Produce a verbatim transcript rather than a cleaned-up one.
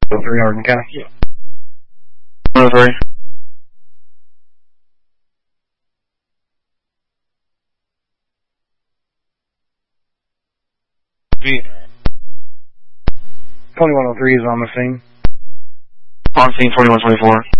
three Hardin County. Yeah. one oh three. V. twenty-one oh three is on the scene. On scene twenty-one twenty-four.